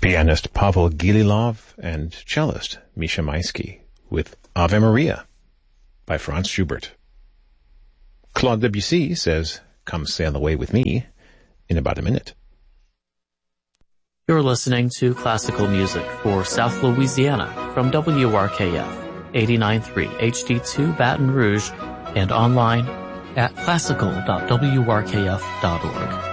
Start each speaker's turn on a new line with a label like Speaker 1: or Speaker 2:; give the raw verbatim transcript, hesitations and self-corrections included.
Speaker 1: pianist Pavel Gililov and cellist Misha Maisky with Ave Maria by Franz Schubert. Claude Debussy says, "Come sail away with me," in about a minute.
Speaker 2: You're listening to classical music for South Louisiana from W R K F eighty-nine point three H D two Baton Rouge and online at classical dot w r k f dot org.